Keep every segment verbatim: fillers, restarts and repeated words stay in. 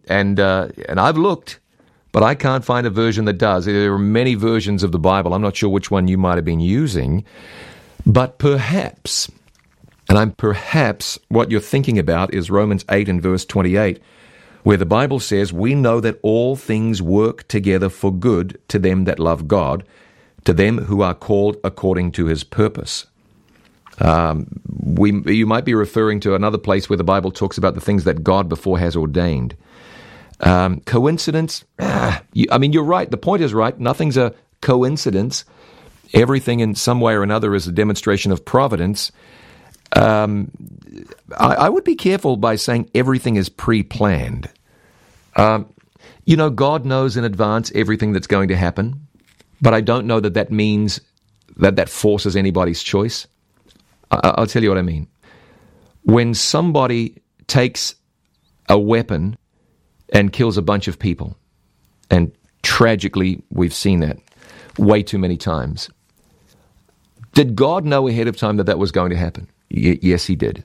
and uh, and I've looked, but I can't find a version that does. There are many versions of the Bible. I'm not sure which one you might have been using, but perhaps, and I'm perhaps what you're thinking about is Romans eight and verse twenty-eight, where the Bible says, we know that all things work together for good to them that love God, to them who are called according to his purpose. Um, we, you might be referring to another place where the Bible talks about the things that God before has ordained. Um, coincidence? Ah, you, I mean, you're right. The point is right. Nothing's a coincidence. Everything in some way or another is a demonstration of providence. Um, I, I would be careful by saying everything is pre-planned. Um, you know, God knows in advance everything that's going to happen, but I don't know that that means that that forces anybody's choice. I, I'll tell you what I mean. When somebody takes a weapon and kills a bunch of people, and tragically we've seen that way too many times, did God know ahead of time that that was going to happen? Y- yes, he did.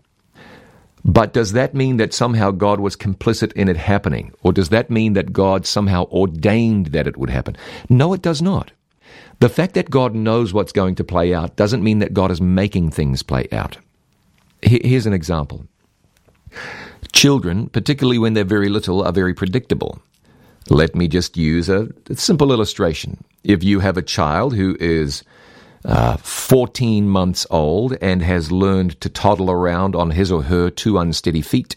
But does that mean that somehow God was complicit in it happening? Or does that mean that God somehow ordained that it would happen? No, it does not. The fact that God knows what's going to play out doesn't mean that God is making things play out. Here's an example. Children, particularly when they're very little, are very predictable. Let me just use a simple illustration. If you have a child who is uh, fourteen months old and has learned to toddle around on his or her two unsteady feet,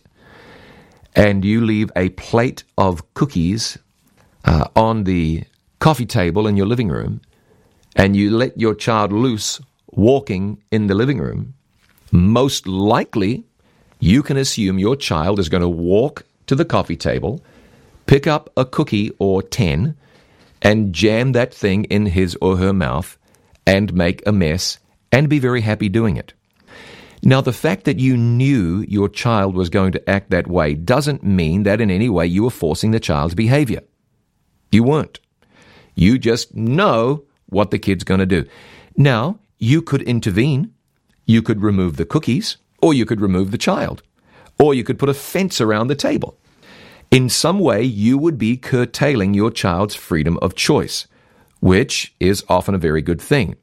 and you leave a plate of cookies uh, on the coffee table in your living room, and you let your child loose walking in the living room, most likely you can assume your child is going to walk to the coffee table, pick up a cookie or ten, and jam that thing in his or her mouth and make a mess and be very happy doing it. Now, the fact that you knew your child was going to act that way doesn't mean that in any way you were forcing the child's behavior. You weren't. You just know what the kid's going to do. Now, you could intervene. You could remove the cookies, or you could remove the child, or you could put a fence around the table. In some way, you would be curtailing your child's freedom of choice, which is often a very good thing.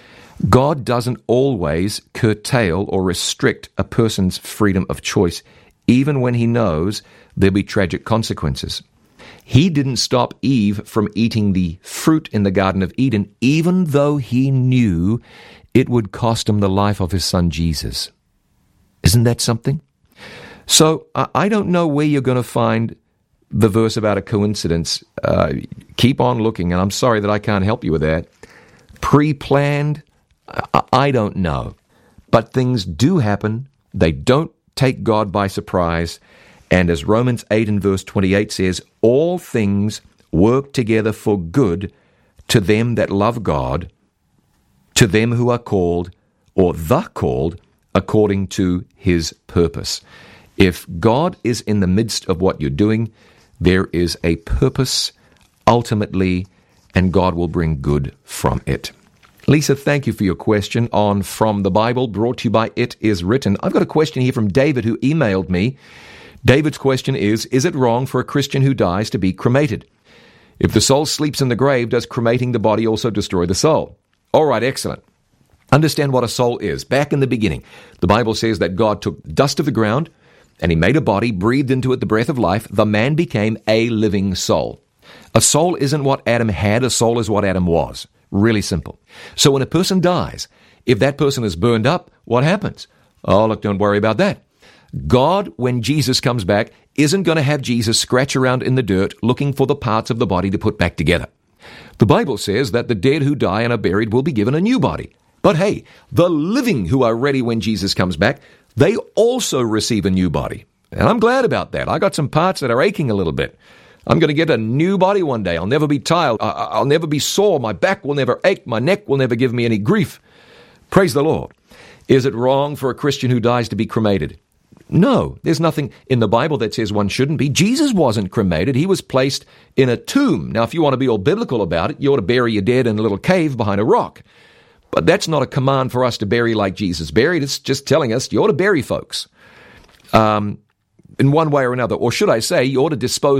God doesn't always curtail or restrict a person's freedom of choice, even when he knows there'll be tragic consequences. He didn't stop Eve from eating the fruit in the Garden of Eden, even though he knew it would cost him the life of his son Jesus. Isn't that something? So I don't know where you're going to find the verse about a coincidence. Uh, keep on looking, and I'm sorry that I can't help you with that. Pre-planned, I, I don't know. But things do happen. They don't take God by surprise. And as Romans eight and verse twenty-eight says, all things work together for good to them that love God, to them who are called, or the called, according to his purpose. If God is in the midst of what you're doing, there is a purpose ultimately, and God will bring good from it. Lisa, thank you for your question on From the Bible, brought to you by It Is Written. I've got a question here from David, who emailed me. David's question is, is it wrong for a Christian who dies to be cremated? If the soul sleeps in the grave, does cremating the body also destroy the soul? All right, excellent. Understand what a soul is. Back in the beginning, the Bible says that God took dust of the ground and he made a body, breathed into it the breath of life. The man became a living soul. A soul isn't what Adam had. A soul is what Adam was. Really simple. So when a person dies, if that person is burned up, what happens? Oh, look, don't worry about that. God, when Jesus comes back, isn't going to have Jesus scratch around in the dirt looking for the parts of the body to put back together. The Bible says that the dead who die and are buried will be given a new body. But hey, the living who are ready when Jesus comes back, they also receive a new body. And I'm glad about that. I got some parts that are aching a little bit. I'm going to get a new body one day. I'll never be tired. I'll never be sore. My back will never ache. My neck will never give me any grief. Praise the Lord. Is it wrong for a Christian who dies to be cremated? No, there's nothing in the Bible that says one shouldn't be. Jesus wasn't cremated. He was placed in a tomb. Now, if you want to be all biblical about it, you ought to bury your dead in a little cave behind a rock. But that's not a command for us to bury like Jesus buried. It's just telling us you ought to bury folks um, in one way or another. Or should I say, you ought to dispose